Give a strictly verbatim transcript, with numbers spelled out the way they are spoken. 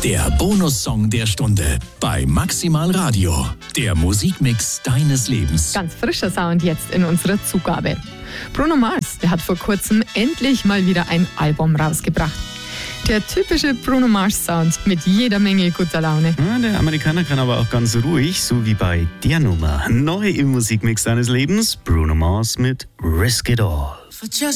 Der Bonussong der Stunde bei Maximal Radio. Der Musikmix deines Lebens. Ganz frischer Sound jetzt in unserer Zugabe. Bruno Mars, der hat vor kurzem endlich mal wieder ein Album rausgebracht. Der typische Bruno Mars Sound mit jeder Menge guter Laune. Ja, der Amerikaner kann aber auch ganz ruhig, so wie bei der Nummer. Neu im Musikmix deines Lebens, Bruno Mars mit Risk It All.